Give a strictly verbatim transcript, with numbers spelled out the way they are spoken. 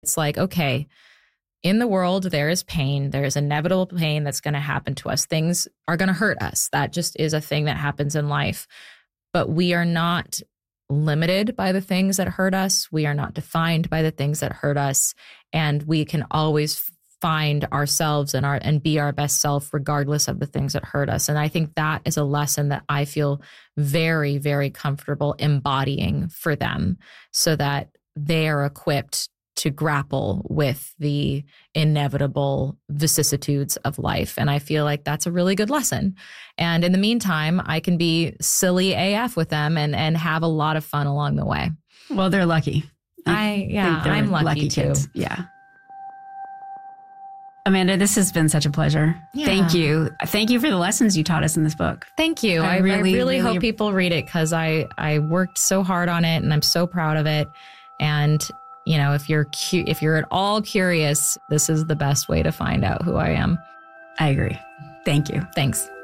It's like, okay, in the world, there is pain. There is inevitable pain that's going to happen to us. Things are going to hurt us. That just is a thing that happens in life. But we are not limited by the things that hurt us. We are not defined by the things that hurt us. And we can always find ourselves and our and be our best self regardless of the things that hurt us. And I think that is a lesson that I feel very, very comfortable embodying for them so that they are equipped to grapple with the inevitable vicissitudes of life. And I feel like that's a really good lesson. And in the meantime, I can be silly A F with them and, and have a lot of fun along the way. Well, they're lucky. I, I yeah, I'm lucky, lucky too. Kids. Yeah. Amanda, this has been such a pleasure. Yeah. Thank you. Thank you for the lessons you taught us in this book. Thank you. I, I really, I really, really hope people read it because I, I worked so hard on it and I'm so proud of it. And you know, if you're cu- if you're at all curious, this is the best way to find out who I am. I agree. Thank you. Thanks.